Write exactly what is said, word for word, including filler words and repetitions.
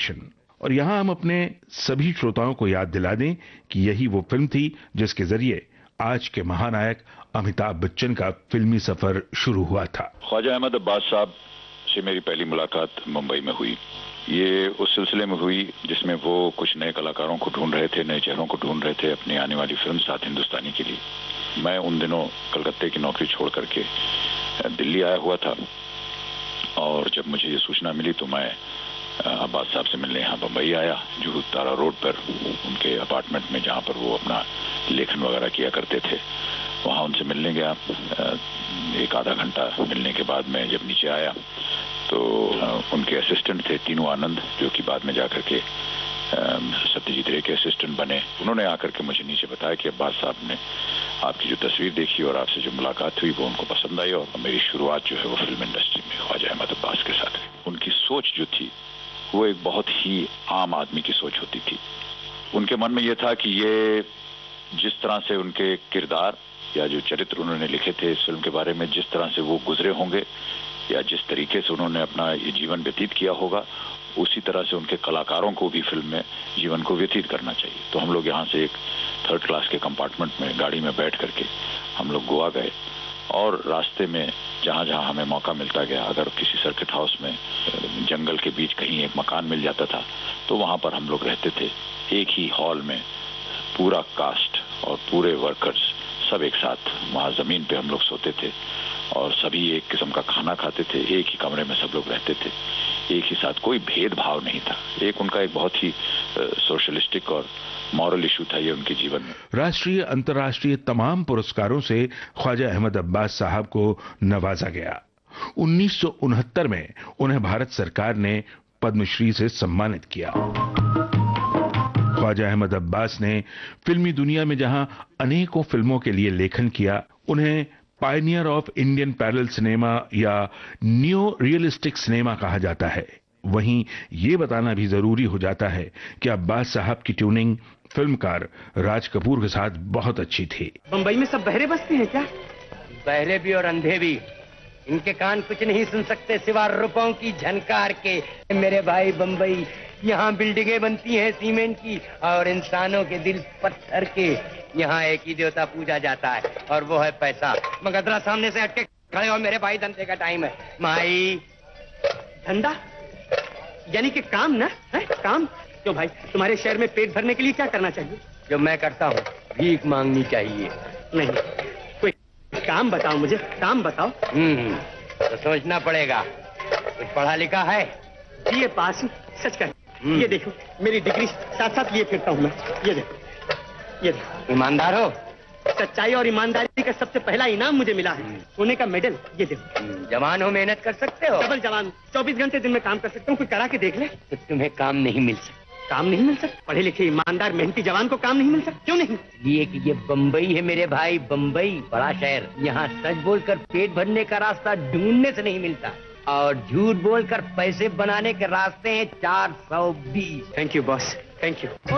Generation. और यहाँ हम अपने सभी श्रोताओं को याद दिला दें कि यही वो फिल्म थी जिसके जरिए आज के महानायक अमिताभ बच्चन का फिल्मी सफर शुरू हुआ था। ख्वाजा अहमद अब्बास साहब से मेरी पहली मुलाकात मुंबई में हुई। ये उस सिलसिले में हुई जिसमें वो कुछ नए कलाकारों को ढूंढ रहे थे, नए चेहरों को ढूंढ रहे थे अपनी आने वाली फिल्म साथ हिंदुस्तानी के लिए। मैं उन दिनों कलकत्ते की नौकरी छोड़ करके दिल्ली आया हुआ था और जब मुझे ये सूचना मिली तो मैं अब्बास साहब से मिलने यहाँ बम्बई आया, जुहू तारा रोड पर उनके अपार्टमेंट में जहाँ पर वो अपना लेखन वगैरह किया करते थे, वहाँ उनसे मिलने गया। एक आधा घंटा मिलने के बाद मैं जब नीचे आया तो उनके असिस्टेंट थे तीनू आनंद, जो कि बाद में जाकर के सत्यजीत रे के असिस्टेंट बने। उन्होंने आकर के मुझे नीचे बताया कि अब्बास साहब ने आपकी जो तस्वीर देखी और आपसे जो मुलाकात हुई वो उनको पसंद आई और मेरी शुरुआत जो है वो फिल्म इंडस्ट्री में ख्वाजा अहमद अब्बास के साथ हुई। उनकी सोच जो थी वो एक बहुत ही आम आदमी की सोच होती थी। उनके मन में ये था कि ये जिस तरह से उनके किरदार या जो चरित्र उन्होंने लिखे थे इस फिल्म के बारे में, जिस तरह से वो गुजरे होंगे या जिस तरीके से उन्होंने अपना ये जीवन व्यतीत किया होगा, उसी तरह से उनके कलाकारों को भी फिल्म में जीवन को व्यतीत करना चाहिए। तो हम लोग यहाँ से एक थर्ड क्लास के कंपार्टमेंट में गाड़ी में बैठ करके हम लोग गोवा गए और रास्ते में जहाँ जहाँ हमें मौका मिलता गया, अगर किसी सर्किट हाउस में जंगल के बीच कहीं एक मकान मिल जाता था तो वहाँ पर हम लोग रहते थे। एक ही हॉल में पूरा कास्ट और पूरे वर्कर्स सब एक साथ वहाँ जमीन पे हम लोग सोते थे और सभी एक किस्म का खाना खाते थे। एक ही कमरे में सब लोग रहते थे, एक ही साथ, कोई भेदभाव नहीं था। एक उनका एक बहुत ही सोशलिस्टिक और मॉरल इशू था ये उनके जीवन में। राष्ट्रीय अंतर्राष्ट्रीय तमाम पुरस्कारों से ख्वाजा अहमद अब्बास साहब को नवाजा गया। उन्नीस सौ उनहत्तर में उन्हें भारत सरकार ने पद्मश्री से सम्मानित किया। ख्वाजा अहमद अब्बास ने फिल्मी दुनिया में जहां अनेकों फिल्मों के लिए लेखन किया, उन्हें Pioneer of Indian parallel cinema या न्यू रियलिस्टिक सिनेमा कहा जाता है। वहीं ये बताना भी जरूरी हो जाता है कि अब्बास साहब की ट्यूनिंग फिल्मकार राज कपूर के साथ बहुत अच्छी थी। बंबई में सब बहरे बसते हैं क्या? बहरे भी और अंधे भी। इनके कान कुछ नहीं सुन सकते सिवा रुपयों की झनकार के। मेरे भाई बंबई, यहाँ बिल्डिंगें बनती हैं सीमेंट की और इंसानों के दिल पत्थर के। यहाँ एक ही देवता पूजा जाता है और वो है पैसा। मगर जरा सामने से हटके खड़े हो मेरे भाई, धंधे का टाइम है। माई धंधा यानी कि काम ना है? काम क्यों भाई? तुम्हारे शहर में पेट भरने के लिए क्या करना चाहिए? जो मैं करता हूँ, भीख मांगनी चाहिए। नहीं, कोई काम बताओ मुझे, काम बताओ। हम्म तो सोचना पड़ेगा। कुछ पढ़ा लिखा है? बीए पास, सच कर। ये देखो मेरी डिग्री साथ साथ लिए फिरता हूँ मैं। ये देखो, ये देखो। ईमानदार हो? सच्चाई और ईमानदारी का सबसे पहला इनाम मुझे मिला है, सोने का मेडल। ये देखो। जवान हो, मेहनत कर सकते हो? डबल जवान, चौबीस घंटे दिन में काम कर सकता हूँ। कोई करा के देख ले। तो तुम्हें काम नहीं मिल सकता। काम नहीं मिल सकता? पढ़े लिखे ईमानदार मेहनती जवान को काम नहीं मिल सकता? क्यों नहीं? ये कि ये बम्बई है मेरे भाई, बम्बई बड़ा शहर। यहाँ सच बोलकर पेट भरने का रास्ता ढूंढने से नहीं मिलता और झूठ बोलकर पैसे बनाने के रास्ते हैं चार सौ बीस। Thank you boss, thank you.